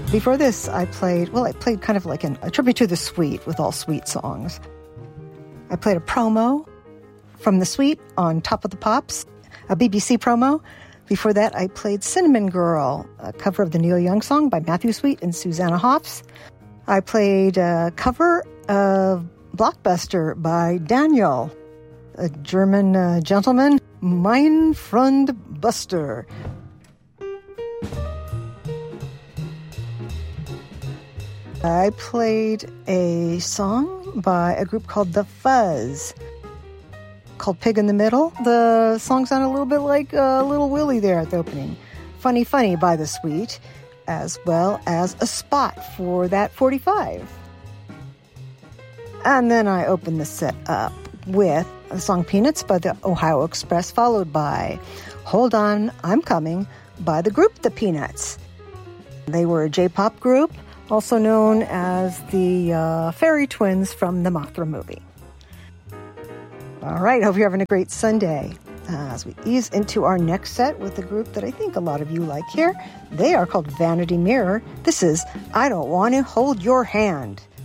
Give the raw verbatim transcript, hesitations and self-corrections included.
Before this, I played, well, I played kind of like an, a tribute to the Sweet with all Sweet songs. I played a promo from the Sweet on Top of the Pops, a B B C promo. Before that, I played Cinnamon Girl, a cover of the Neil Young song by Matthew Sweet and Susanna Hoffs. I played a cover of Blockbuster by Daniel, a German uh, gentleman, Mein Freund Buster. I played a song by a group called The Fuzz, called Pig in the Middle. The song sounded a little bit like uh, Little Willie there at the opening. Funny Funny by The Sweet, as well as a spot for that forty-five. And then I opened the set up with the song Peanuts by the Ohio Express, followed by Hold On, I'm Coming by the group The Peanuts. They were a J-pop group, also known as the uh, Fairy Twins from the Mothra movie. All right, hope you're having a great Sunday. Uh, as we ease into our next set with a group that I think a lot of you like here. They are called Vanity Mirror. This is I Don't Want to Hold Your Hand.